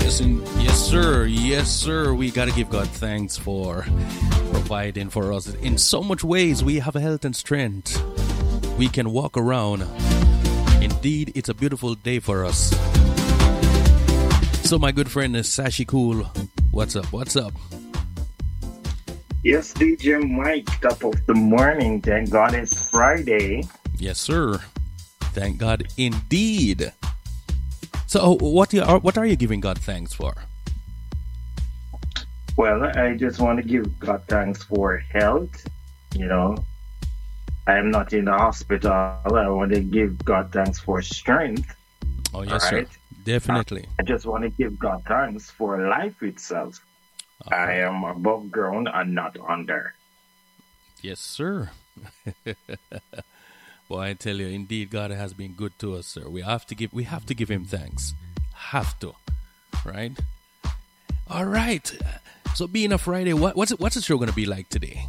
Yes, sir. We gotta give God thanks for providing for us in so much ways. We have health and strength. We can walk around. Indeed, it's a beautiful day for us. So, my good friend is Sashi Cool. What's up? Yes, DJ Mike, top of the morning. Thank God it's Friday. Yes, sir. Thank God indeed. So, what are you giving God thanks for? Well, I just want to give God thanks for health. You know, I am not in the hospital. I want to give God thanks for strength. Oh, yes, sir. Definitely. I just want to give God thanks for life itself. I am above ground and not under. Yes, sir. Well, I tell you, indeed, God has been good to us, sir. We have to give Him thanks. Have to, right? All right. So, being a Friday, what's the show going to be like today?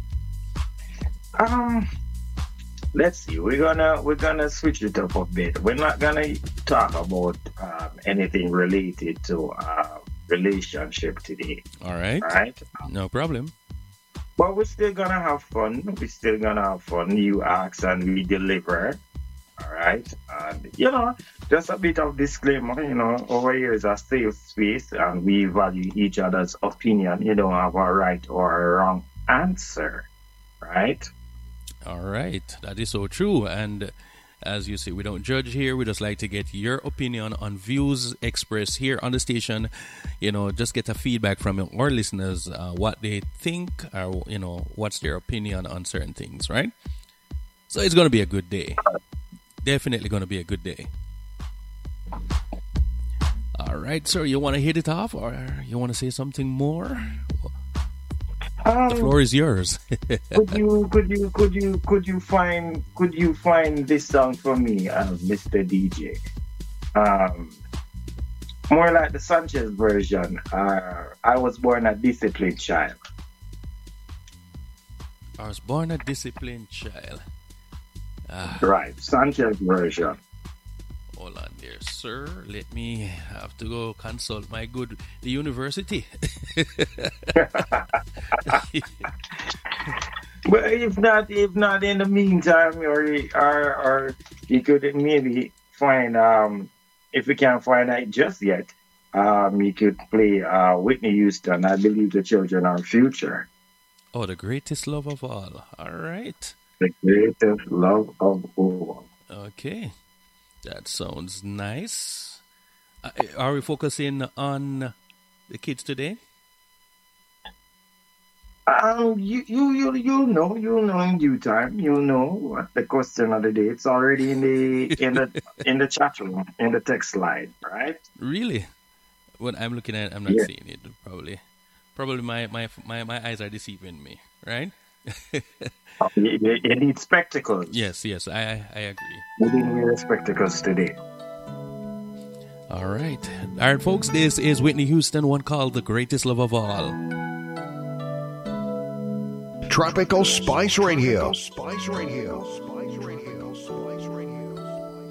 Let's see. We're gonna switch it up a bit. We're not gonna talk about anything related to relationship today. All right. No problem. But we're still gonna have fun. You ask and we deliver. All right. And just a bit of disclaimer. Over here is a safe space, and we value each other's opinion. You don't have a right or a wrong answer, right? All right. That is so true. And as you see, we don't judge here. We just like to get your opinion on views expressed here on the station. Just get a feedback from our listeners, what they think, or, what's their opinion on certain things, right? So it's going to be a good day. Definitely going to be a good day. All right, sir, you want to hit it off, or you want to say something more? The floor is yours. Could you find this song for me, Mr. DJ? More like the Sanchez version. I was born a disciplined child. I was born a disciplined child. Right, Sanchez version. Hold on there, sir. Let me have to go consult the university. Well, if not in the meantime, or you could maybe find if we can't find it just yet, you could play Whitney Houston. I believe the children are future. Oh, the greatest love of all. All right. The greatest love of all. Okay. That sounds nice. Are we focusing on the kids today? You'll know in due time. You'll know what the question of the day. It's already in the chat room, in the text slide, right? Really? When I'm looking at it, I'm not seeing it. Probably my eyes are deceiving me, right? You need spectacles. Yes, I agree. You didn't wear spectacles today. All right, folks. This is Whitney Houston, one called "The Greatest Love of All." Tropical Spice Radio.